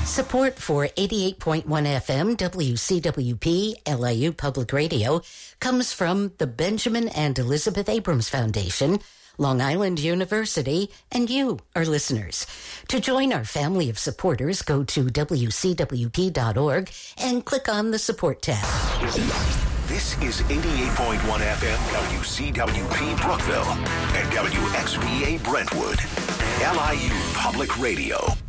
Support for 88.1 FM WCWP LIU Public Radio comes from the Benjamin and Elizabeth Abrams Foundation, Long Island University, and you, our listeners. To join our family of supporters, go to WCWP.org and click on the Support tab. This is 88.1 FM WCWP Brookville and WXVA Brentwood, LIU Public Radio.